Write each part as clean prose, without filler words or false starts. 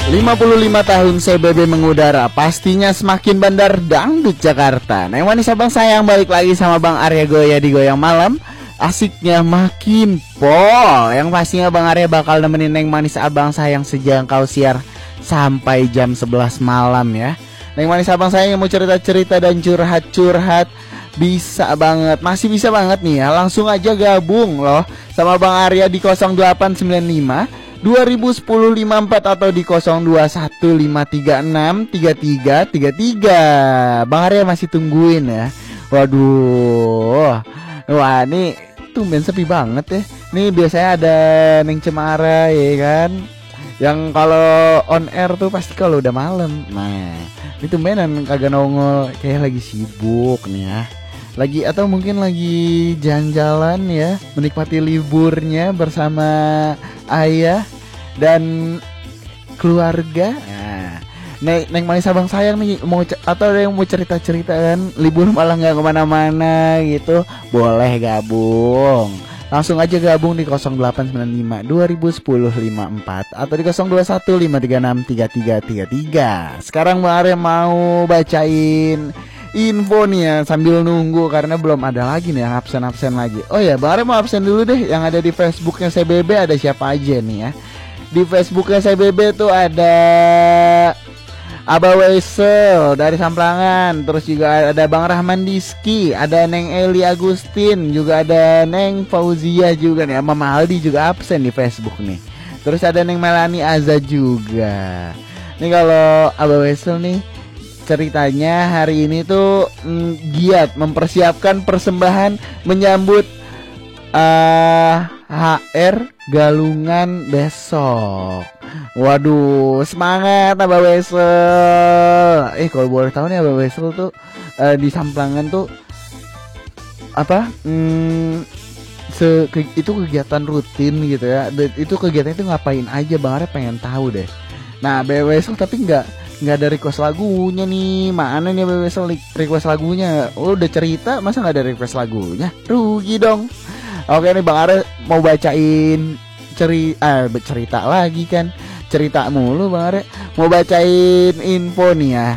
55 tahun CBB mengudara, pastinya semakin bandar dangdut Jakarta. Neng manis abang sayang balik lagi sama Bang Arya Goya di Goyang Malam. Asiknya makin pol. Yang pastinya Bang Arya bakal nemenin Neng manis abang sayang sejangkau siar sampai jam 11 malam ya. Neng manis abang sayang yang mau cerita-cerita dan curhat-curhat bisa banget, masih bisa banget nih ya. Langsung aja gabung loh sama Bang Arya di 0895 2010 54 atau di 0215363333. Bang Arya masih tungguin ya. Waduh. Wah, ini tumben sepi banget ya. Nih biasanya ada Neng Cemara ya kan, yang kalau on air tuh pasti kalau udah malam. Nah, ini tumbenan kagak nongol, kayak lagi sibuk nih ya. Lagi atau mungkin lagi jalan-jalan ya, menikmati liburnya bersama ayah dan keluarga. Nah, Neng manis abang sayang nih mau atau ada yang mau cerita-cerita kan, libur malah nggak kemana-mana gitu, boleh gabung. Langsung aja gabung di 0895 2010 54 atau di 021 536 3333. Sekarang Bang Arya mau bacain info nih ya sambil nunggu karena belum ada lagi nih yang absen-absen lagi. Oh ya, Bang Arya mau absen dulu deh. Yang ada di Facebooknya CBB ada siapa aja nih ya. Di Facebooknya CBB tuh ada Aba Wesel dari Samplangan, terus juga ada Bang Rahman Diski, ada Neng Eli Agustin, juga ada Neng Fauzia juga nih, Mama Aldi juga absen di Facebook nih. Terus ada Neng Melani Aza juga. Nih kalau Aba Wesel nih ceritanya hari ini tuh giat mempersiapkan persembahan menyambut HR Galungan besok. Waduh, semangat Abah Wesel. Kalau boleh tahu nih Abah Wesel tuh di Samplangan tuh apa? Itu kegiatan rutin gitu ya. Itu kegiatan itu ngapain aja Bang Arya pengen tahu deh. Nah, Abah Wesel tapi nggak ada request lagunya nih. Mana nih Abah Wesel request lagunya? Oh, udah cerita masa nggak ada request lagunya? Rugi dong. Oke nih Bang Arya mau bacain cerita lagi kan, cerita mulu Bang Arya. Mau bacain info nih ya.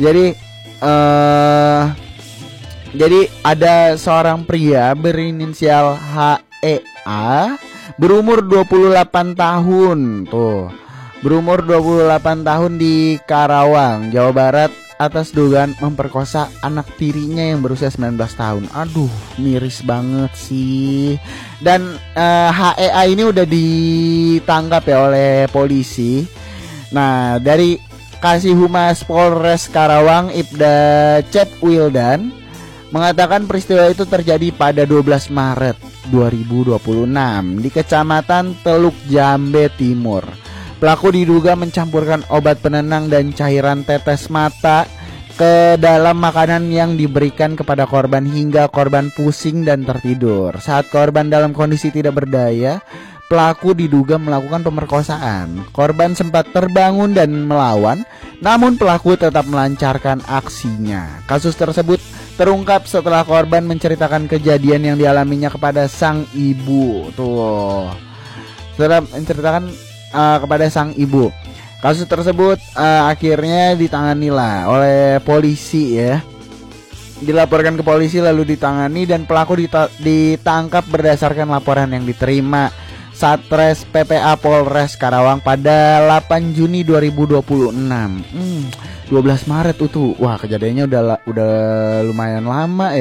Jadi ada seorang pria berinisial HEA berumur 28 tahun tuh. Berumur 28 tahun di Karawang, Jawa Barat atas dugaan memperkosa anak tirinya yang berusia 19 tahun. Aduh, miris banget sih. Dan HEA ini udah ditangkap ya oleh polisi. Nah, dari Kasih Humas Polres Karawang, Ibda Cep Wildan mengatakan peristiwa itu terjadi pada 12 Maret 2026 di Kecamatan Teluk Jambe Timur. Pelaku diduga mencampurkan obat penenang dan cairan tetes mata ke dalam makanan yang diberikan kepada korban hingga korban pusing dan tertidur. Saat korban dalam kondisi tidak berdaya, pelaku diduga melakukan pemerkosaan. Korban sempat terbangun dan melawan, namun pelaku tetap melancarkan aksinya. Kasus tersebut terungkap setelah korban menceritakan kejadian yang dialaminya kepada sang ibu. Tuh, setelah menceritakan kepada sang ibu. Kasus tersebut akhirnya ditangani lah oleh polisi ya. Dilaporkan ke polisi lalu ditangani dan pelaku ditangkap berdasarkan laporan yang diterima Satres PPA Polres Karawang pada 8 Juni 2026. 12 Maret itu. Wah, kejadiannya udah lumayan lama ya.